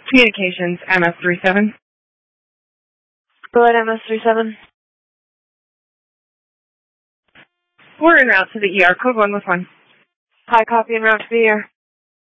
Communications, MS37. Go ahead, MS37. We're en route to the ER. Code 1 with 1. High copy en route to the ER.